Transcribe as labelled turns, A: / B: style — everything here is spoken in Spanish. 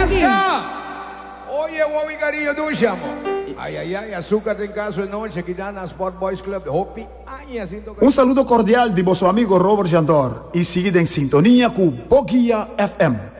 A: Oye, Bobby Carillo, tú chamo. Ay, ay, ay, azúcar en caso de noche, Quitana Sport Boys Club, Hopi.
B: Un saludo cordial de vuestro amigo Robert Jandor y seguid en sintonía con Bogia FM.